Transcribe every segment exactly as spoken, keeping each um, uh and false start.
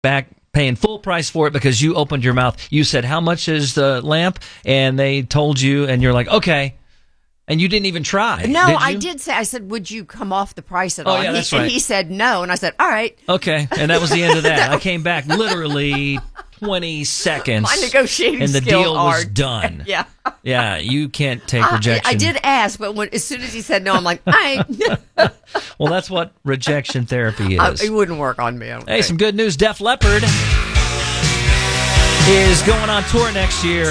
back paying full price for it because you opened your mouth. You said, how much is the lamp? And they told you, and you're like, okay. And you didn't even try. No, did I did say, I said, would you come off the price at oh, all? Yeah, and, that's he, right. and he said no, and I said, all right. Okay, and that was the end of that. I came back literally twenty seconds. My negotiating and the skill deal are was done. Yeah. Yeah, you can't take rejection. I, I did ask, but when, as soon as he said no, I'm like, all right. Well, that's what rejection therapy I, is. it wouldn't work on me. I don't Hey, think. some good news. Def Leppard is going on tour next year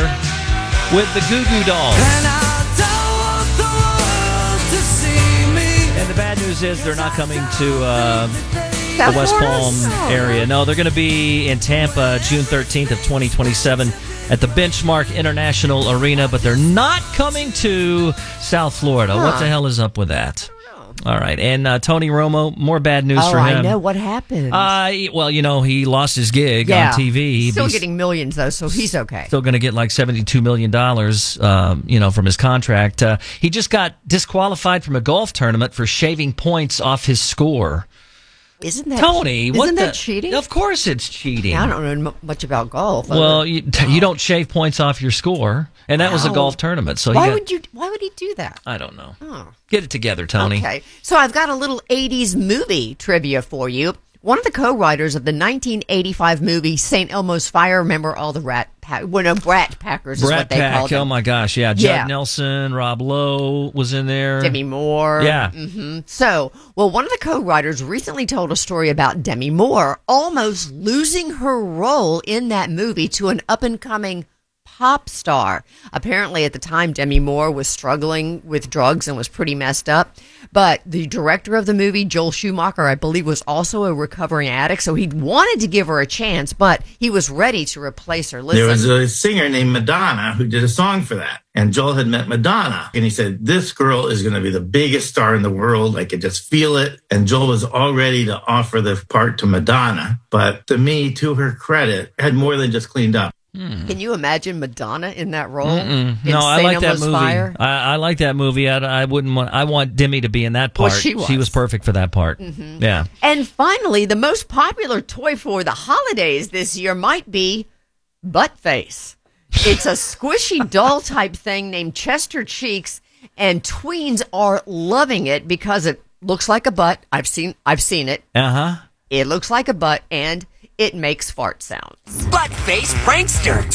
with the Goo Goo Dolls. And I don't want the world to see me. And the bad news is they're not coming to uh, South the West Florida? Palm Oh. area. No, they're going to be in Tampa June thirteenth of twenty twenty-seven at the Benchmark International Arena, but they're not coming to South Florida. Huh. What the hell is up with that? All right, and uh, Tony Romo, more bad news Oh, for him. I know. What happened? Uh, well, you know, he lost his gig yeah. on T V. He's still He's getting millions, though, so he's okay. Still going to get like seventy-two million dollars, um, you know, from his contract. Uh, he just got disqualified from a golf tournament for shaving points off his score. Isn't that Tony, isn't what that the, cheating? Of course it's cheating. Yeah, I don't know m- much about golf. Well, you, you don't shave points off your score, and that was a Wow. golf tournament. So why he got, would you? Why would he do that? I don't know. Oh. Get it together, Tony. Okay, so I've got a little eighties movie trivia for you. One of the co-writers of the nineteen eighty-five movie Saint Elmo's Fire. Remember all the rat pack? Well, no, Brat Packers is Brat what they Pack. called them. Oh my gosh, yeah. Judd Yeah. Nelson, Rob Lowe was in there. Demi Moore. Yeah. hmm So, well, one of the co-writers recently told a story about Demi Moore almost losing her role in that movie to an up-and-coming pop star. Apparently, at the time, Demi Moore was struggling with drugs and was pretty messed up. But the director of the movie, Joel Schumacher, I believe, was also a recovering addict. So he wanted to give her a chance, but he was ready to replace her. Listen. There was a singer named Madonna who did a song for that. And Joel had met Madonna. And he said, this girl is going to be the biggest star in the world. I could just feel it. And Joel was all ready to offer the part to Madonna. But to me, to her credit, had more than just cleaned up. Hmm. Can you imagine Madonna in that role? Mm-mm. In No, I Saint like that Elmo's movie. Fire? I, I like that movie. I, I wouldn't want. I want Demi to be in that part. Well, she was. perfect for that part. Mhm. Yeah. And finally, the most popular toy for the holidays this year might be Butt Face. It's a squishy doll type thing named Chester Cheeks, and tweens are loving it because it looks like a butt. I've seen I've seen it. Uh huh. It looks like a butt, and it makes fart sounds. Butt-face prankster.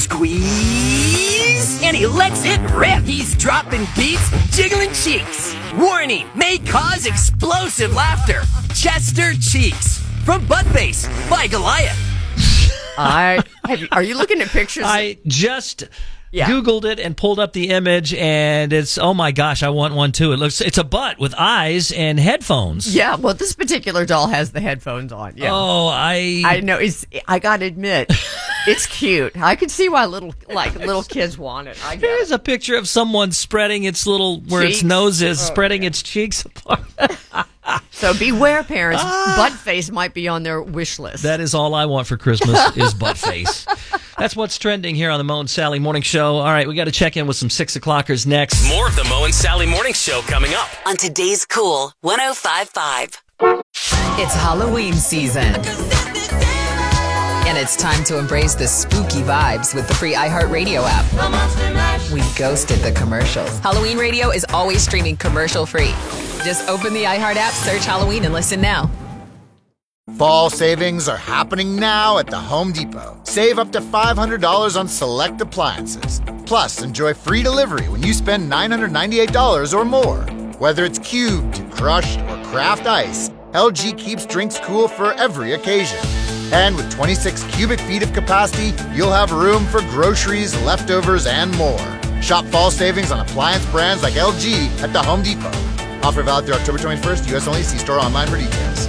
Squeeze. And he lets it rip. He's dropping beats, jiggling cheeks. Warning, may cause explosive laughter. Chester Cheeks. From Butt-face by Goliath. I have you, are you looking at pictures? I just Yeah. Googled it and pulled up the image, and it's oh my gosh, I want one too. It looks it's a butt with eyes and headphones. Yeah, well, this particular doll has the headphones on. Yeah. Oh, I I know. It's. I gotta admit, it's cute. I can see why little like little kids want it. I get Here's it. a picture of someone spreading its little where its Cheeks? nose is, Oh, spreading its cheeks apart. So beware, parents. Butt face might be on their wish list. That is all I want for Christmas is butt face. That's what's trending here on the Mo and Sally Morning Show. All right, we got to check in with some six o'clockers next. More of the Mo and Sally Morning Show coming up. On today's Cool one oh five point five. It's Halloween season. And it's time to embrace the spooky vibes with the free iHeartRadio app. We ghosted the commercials. Halloween radio is always streaming commercial free. Just open the iHeart app, search Halloween, and listen now. Fall savings are happening now at the Home Depot. Save up to five hundred dollars on select appliances. Plus, enjoy free delivery when you spend nine hundred ninety-eight dollars or more. Whether it's cubed, crushed, or craft ice, L G keeps drinks cool for every occasion. And with twenty-six cubic feet of capacity, you'll have room for groceries, leftovers, and more. Shop fall savings on appliance brands like L G at the Home Depot. Offer valid through October twenty-first, U S only. See store online for details.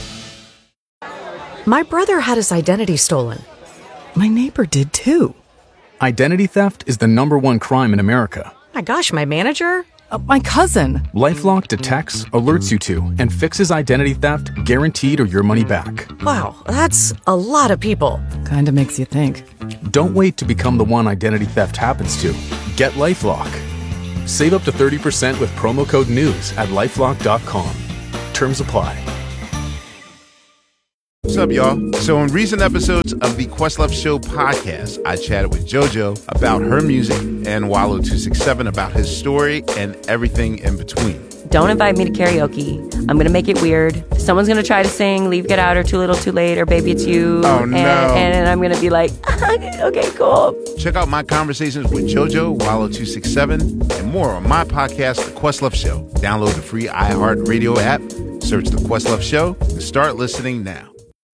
My brother had his identity stolen. My neighbor did too. Identity theft is the number one crime in America. My gosh, my manager? Uh, my cousin. LifeLock detects, alerts you to, and fixes identity theft guaranteed or your money back. Wow, that's a lot of people. Kinda makes you think. Don't wait to become the one identity theft happens to. Get LifeLock. Save up to thirty percent with promo code NEWS at lifelock dot com. Terms apply. What's up, y'all? So in recent episodes of the Questlove Show podcast, I chatted with JoJo about her music and Wallow two sixty-seven about his story and everything in between. Don't invite me to karaoke. I'm going to make it weird. Someone's going to try to sing Leave, Get Out, or Too Little, Too Late, or Baby It's You. Oh, and, no. And I'm going to be like, okay, cool. Check out my conversations with JoJo, Wallow two sixty-seven, and more on my podcast, The Questlove Show. Download the free iHeartRadio app, search The Questlove Show, and start listening now.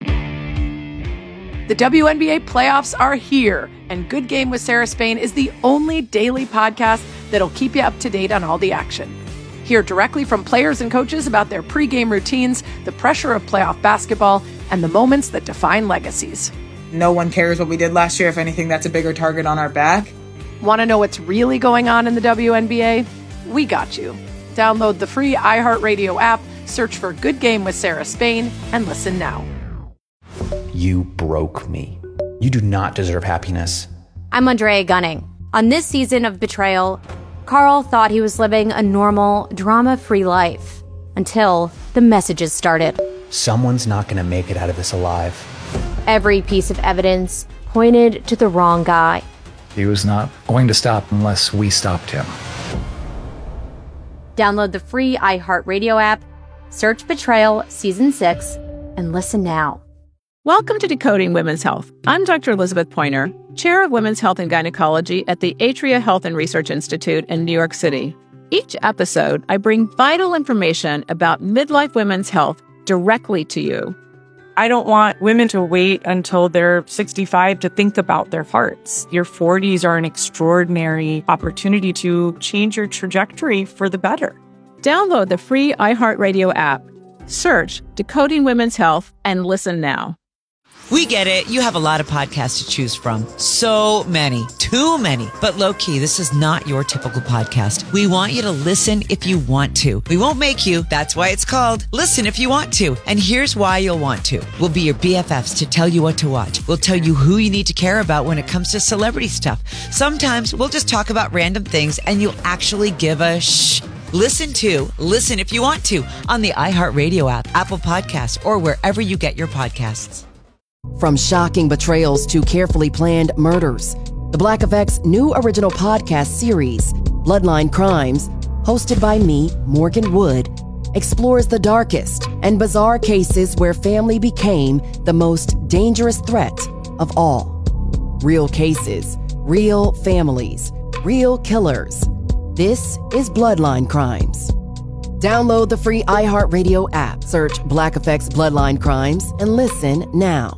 The W N B A playoffs are here, and Good Game with Sarah Spain is the only daily podcast that'll keep you up to date on all the action. Hear directly from players and coaches about their pregame routines, the pressure of playoff basketball, and the moments that define legacies. No one cares what we did last year. If anything, that's a bigger target on our back. Want to know what's really going on in the W N B A? We got you. Download the free iHeartRadio app, search for Good Game with Sarah Spain, and listen now. You broke me. You do not deserve happiness. I'm Andrea Gunning. On this season of Betrayal, Carl thought he was living a normal, drama-free life until the messages started. Someone's not going to make it out of this alive. Every piece of evidence pointed to the wrong guy. He was not going to stop unless we stopped him. Download the free iHeartRadio app, search Betrayal Season six, and listen now. Welcome to Decoding Women's Health. I'm Doctor Elizabeth Pointer, Chair of Women's Health and Gynecology at the Atria Health and Research Institute in New York City. Each episode, I bring vital information about midlife women's health directly to you. I don't want women to wait until they're sixty-five to think about their hearts. Your forties are an extraordinary opportunity to change your trajectory for the better. Download the free iHeartRadio app, search Decoding Women's Health, and listen now. We get it. You have a lot of podcasts to choose from. So many. Too many. But low-key, this is not your typical podcast. We want you to listen if you want to. We won't make you. That's why it's called Listen If You Want To. And here's why you'll want to. We'll be your B F Fs to tell you what to watch. We'll tell you who you need to care about when it comes to celebrity stuff. Sometimes we'll just talk about random things and you'll actually give a shh. Listen to Listen If You Want To on the iHeartRadio app, Apple Podcasts, or wherever you get your podcasts. From shocking betrayals to carefully planned murders, the Black Effect's new original podcast series, Bloodline Crimes, hosted by me, Morgan Wood, explores the darkest and bizarre cases where family became the most dangerous threat of all. Real cases, real families, real killers. This is Bloodline Crimes. Download the free iHeartRadio app, search Black Effect's Bloodline Crimes, and listen now.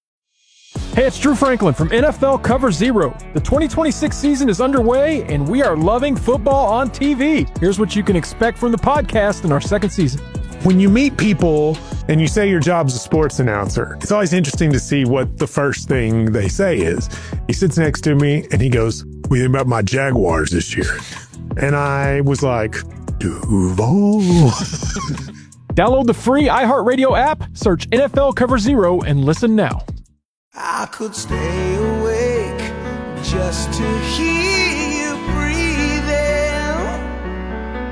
Hey, it's Drew Franklin from N F L Cover Zero. The twenty twenty-six season is underway, and we are loving football on T V. Here's what you can expect from the podcast in our second season. When you meet people and you say your job's a sports announcer, it's always interesting to see what the first thing they say is. He sits next to me, and he goes, "What do you think about my Jaguars this year?" And I was like, Duval. Download the free iHeartRadio app, search N F L Cover Zero, and listen now. I could stay awake just to hear